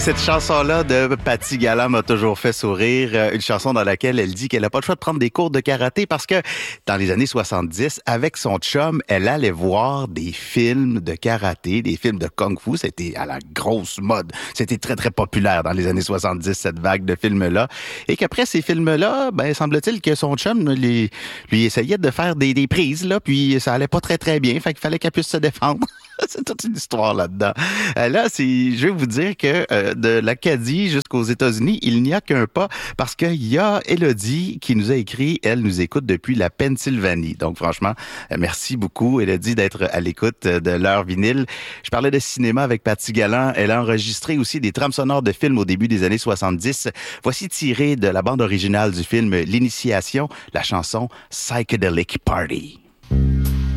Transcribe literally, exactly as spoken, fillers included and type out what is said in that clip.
Cette chanson-là de Paty Galland m'a toujours fait sourire. Une chanson dans laquelle elle dit qu'elle n'a pas le choix de prendre des cours de karaté parce que dans les années soixante-dix, avec son chum, elle allait voir des films de karaté, des films de kung-fu. C'était à la grosse mode. C'était très, très populaire dans les années soixante-dix, cette vague de films-là. Et qu'après ces films-là, ben, semble-t-il que son chum lui, lui essayait de faire des, des prises, là, puis ça allait pas très, très bien. Fait qu'il fallait qu'elle puisse se défendre. C'est toute une histoire là-dedans. Là, c'est, je vais vous dire que euh, de l'Acadie jusqu'aux États-Unis, il n'y a qu'un pas parce qu'il y a Élodie qui nous a écrit. Elle nous écoute depuis la Pennsylvanie. Donc, franchement, euh, merci beaucoup, Élodie, d'être à l'écoute de l'heure vinyle. Je parlais de cinéma avec Paty Galland. Elle a enregistré aussi des trames sonores de films au début des années soixante-dix. Voici tiré de la bande originale du film L'Initiation, la chanson Psychedelic Party.